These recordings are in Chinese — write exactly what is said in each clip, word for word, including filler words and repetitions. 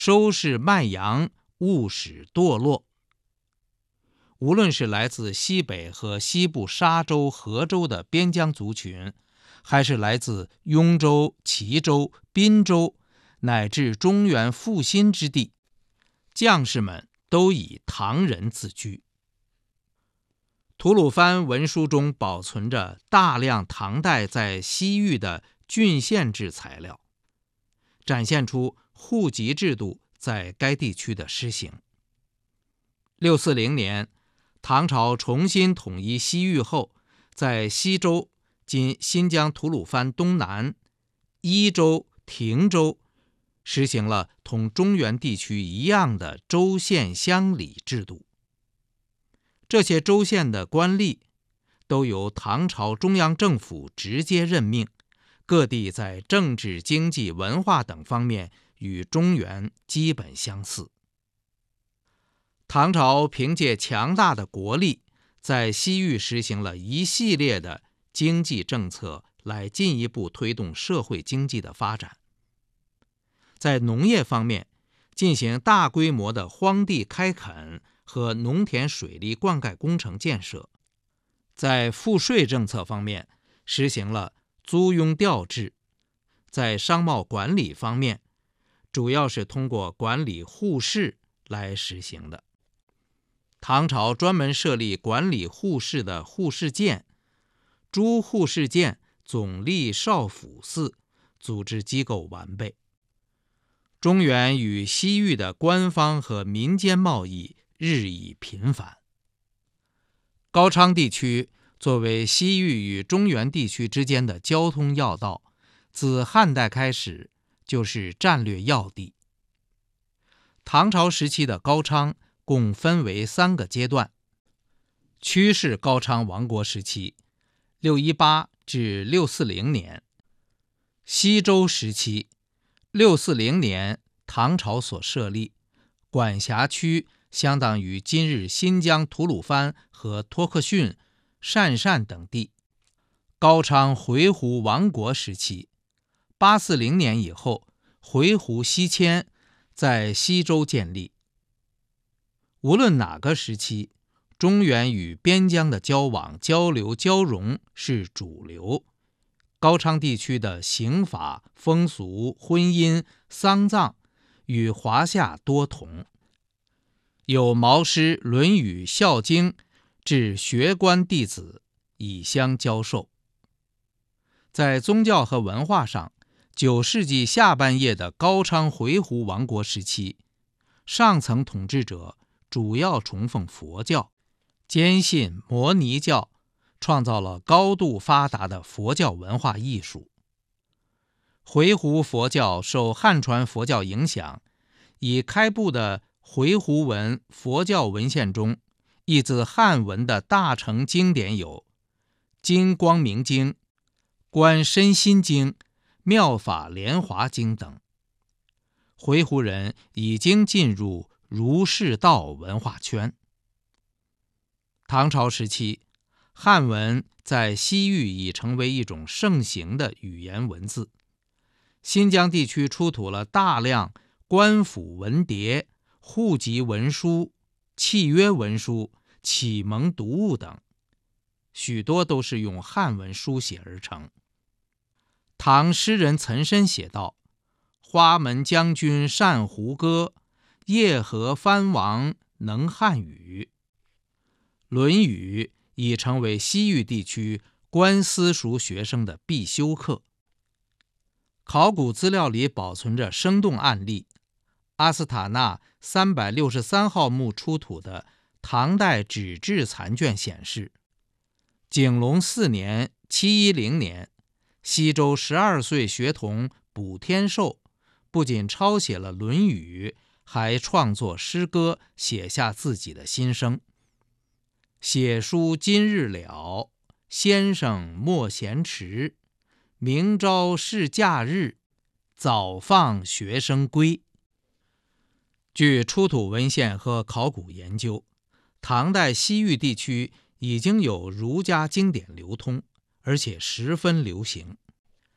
收拾麦阳，勿使堕落。无论是来自西北和西部沙州、河州的边疆族群，还是来自雍州、齐州、滨州乃至中原复兴之地，将士们都以唐人自居。吐鲁番文书中保存着大量唐代在西域的郡县制材料，展现出户籍制度在该地区的施行。六四零年，唐朝重新统一西域后，在西州（今新疆吐鲁番东南）、伊州、亭州实行了同中原地区一样的州县乡里制度。这些州县的官吏都由唐朝中央政府直接任命，各地在政治、经济、文化等方面与中原基本相似。唐朝凭借强大的国力，在西域实行了一系列的经济政策，来进一步推动社会经济的发展。在农业方面，进行大规模的荒地开垦和农田水利灌溉工程建设。在赋税政策方面，实行了租庸调制。在商贸管理方面，主要是通过管理户市来实行的。唐朝专门设立管理户市的户市监，诸户市监总隶少府司，组织机构完备。中原与西域的官方和民间贸易日益频繁。高昌地区作为西域与中原地区之间的交通要道，自汉代开始就是战略要地。唐朝时期的高昌共分为三个阶段：曲氏高昌王国时期（六一八至六四零年），西周时期（六四零年）唐朝所设立，管辖区相当于今日新疆吐鲁番和托克逊、鄯善等地。高昌回鹘王国时期（八四零年）以后，回鹘西迁，在西周建立。无论哪个时期，中原与边疆的交往、交流、交融是主流。高昌地区的刑法、风俗、婚姻、丧葬与华夏多同，有毛诗、论语、孝经，至学官弟子以相教授。在宗教和文化上，九世纪下半叶的高昌回鹘王国时期，上层统治者主要崇奉佛教，坚信摩尼教，创造了高度发达的佛教文化艺术。回鹘佛教受汉传佛教影响，已开布的回鹘文佛教文献中，译自汉文的大成经典有金光明经、观身心经、妙法莲华经等。回鹘人已经进入儒释道文化圈。唐朝时期，汉文在西域已成为一种盛行的语言文字。新疆地区出土了大量官府文牒、户籍文书、契约文书、启蒙读物等，许多都是用汉文书写而成。唐诗人岑参写道：花门将军善胡歌，叶河藩王能汉语。论语已成为西域地区官私塾学生的必修课。考古资料里保存着生动案例。阿斯塔纳三百六十三号墓出土的唐代纸质残卷显示，景隆四年（七一零年），西周十二岁学童卜天寿不仅抄写了《论语》，还创作诗歌，写下自己的心声。写书今日了，先生莫嫌迟。明朝是假日，早放学生归。据出土文献和考古研究，唐代西域地区已经有儒家经典流通，而且十分流行。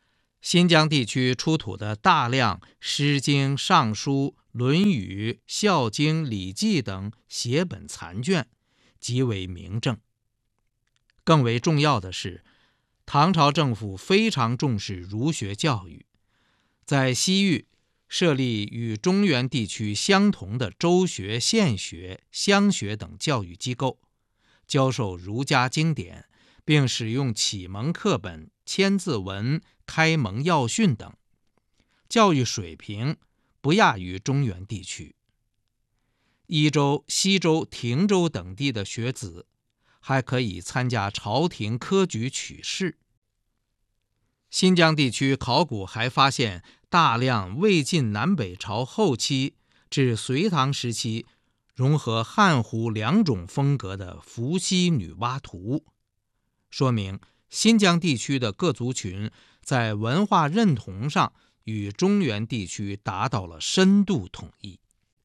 新疆地区出土的大量《诗经》《尚书》《论语》《孝经》《礼记》等写本残卷，极为明证。更为重要的是，唐朝政府非常重视儒学教育，在西域设立与中原地区相同的州学、县学、乡学等教育机构，教授儒家经典，并使用启蒙课本、千字文、开蒙要训等，教育水平不亚于中原地区。益州、西州、亭州等地的学子还可以参加朝廷科举取士。新疆地区考古还发现大量魏晋南北朝后期至隋唐时期融合汉胡两种风格的伏羲女娲图，说明新疆地区的各族群在文化认同上与中原地区达到了深度统一。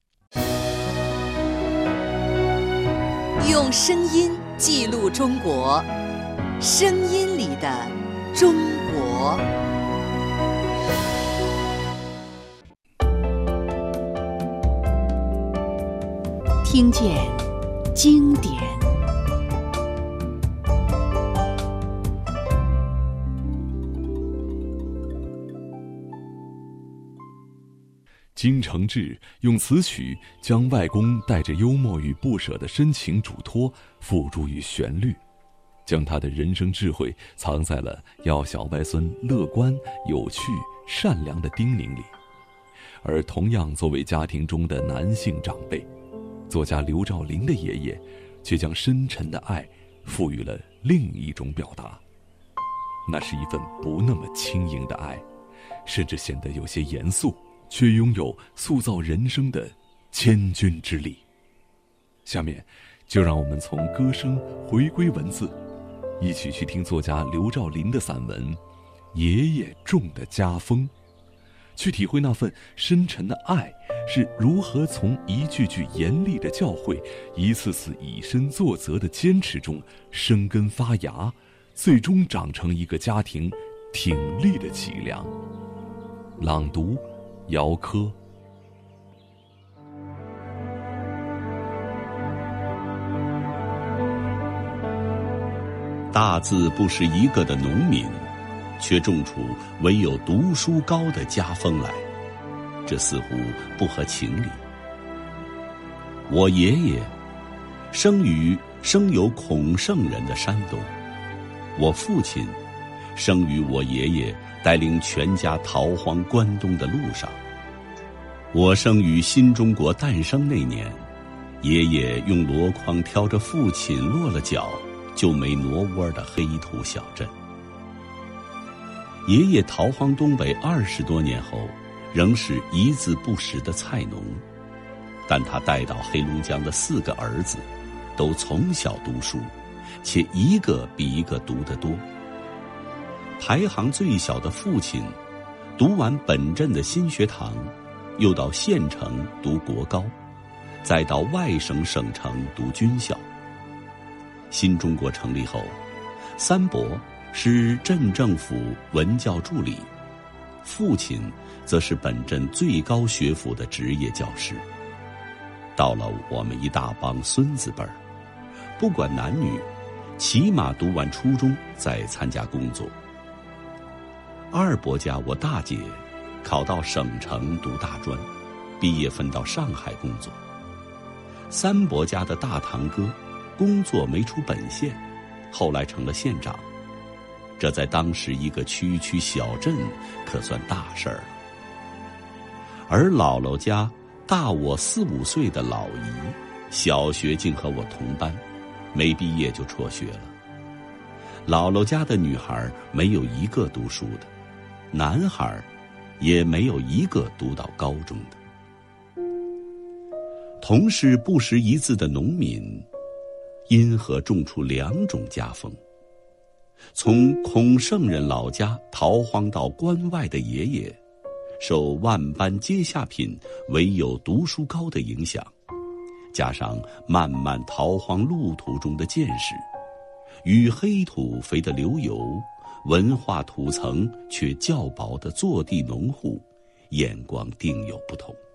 用声音记录中国，声音里的中国。听见经典。 金承志用词曲将外公带着幽默与不舍的深情嘱托付诸于旋律，将他的人生智慧藏在了要小外孙乐观、有趣、善良的叮咛里。而同样作为家庭中的男性长辈，作家刘兆麟的爷爷却将深沉的爱赋予了另一种表达，那是一份不那么轻盈的爱，甚至显得有些严肃，却拥有塑造人生的千钧之力。下面就让我们从歌声回归文字，一起去听作家刘兆麟的散文《爷爷种的家风》，去体会那份深沉的爱是如何从一句句严厉的教诲，一次次以身作则的坚持中生根发芽，最终长成一个家庭挺立的脊梁。朗读姚科。 大字不识一个的农民，却种出唯有读书高的家风来，这似乎不合情理。我爷爷生于生有孔圣人的山东，我父亲生于我爷爷带领全家逃荒关东的路上。我生于新中国诞生那年，爷爷用箩筐挑着父亲落了脚就没挪窝的黑土小镇。爷爷逃荒东北二十多年后，仍是一字不识的菜农，但他带到黑龙江的四个儿子都从小读书，且一个比一个读得多。排行最小的父亲读完本镇的新学堂，又到县城读国高，再到外省省城读军校。新中国成立后，三伯是镇政府文教助理，父亲则是本镇最高学府的职业教师。到了我们一大帮孙子辈儿，不管男女，起码读完初中再参加工作。二伯家我大姐考到省城读大专，毕业分到上海工作。三伯家的大堂哥工作没出本县，后来成了县长，这在当时一个区区小镇可算大事儿了。而姥姥家大我四五岁的老姨，小学竟和我同班，没毕业就辍学了。姥姥家的女孩没有一个读书的，男孩也没有一个读到高中的。同是不识一字的农民，因何种出两种家风？从孔圣人老家逃荒到关外的爷爷，受万般阶下品唯有读书高的影响，加上漫漫逃荒路途中的见识，与黑土肥的流油， 文化土层却较薄的坐地农户，眼光定有不同。